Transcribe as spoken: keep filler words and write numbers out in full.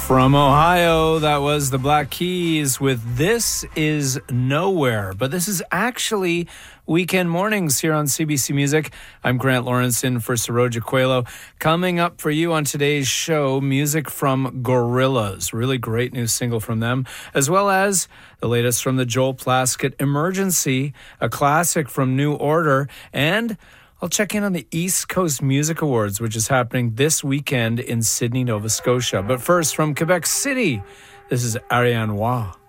From Ohio, that was the Black Keys with This Is Nowhere. But this is actually Weekend Mornings here on C B C Music. I'm Grant Lawrence in for Saroja Coelho. Coming up for you on today's show, music from Gorillaz. Really great new single from them, as well as the latest from the Joel Plaskett, Emergency, a classic from New Order, and I'll check in on the East Coast Music Awards, which is happening this weekend in Sydney, Nova Scotia. But first, from Quebec City, this is Ariane Roy.